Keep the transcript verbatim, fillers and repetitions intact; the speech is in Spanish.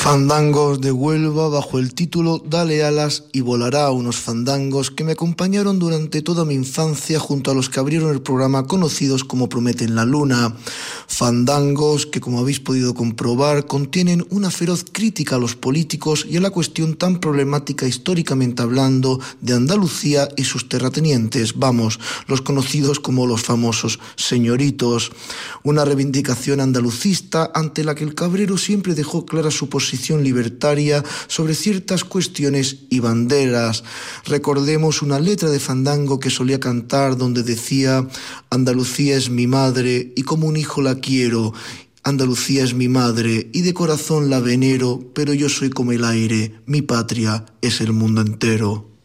Fandangos de Huelva bajo el título Dale alas y volará, unos fandangos que me acompañaron durante toda mi infancia junto a los que abrieron el programa conocidos como Prometen la Luna. Fandangos que, como habéis podido comprobar, contienen una feroz crítica a los políticos y a la cuestión tan problemática históricamente hablando de Andalucía y sus terratenientes, vamos, los conocidos como los famosos señoritos. Una reivindicación andalucista ante la que el Cabrero siempre dejó clara su posición libertaria sobre ciertas cuestiones y banderas. Recordemos una letra de fandango que solía cantar donde decía: Andalucía es mi madre y como un hijo la quiero. Andalucía es mi madre y de corazón la venero, pero yo soy como el aire, mi patria es el mundo entero.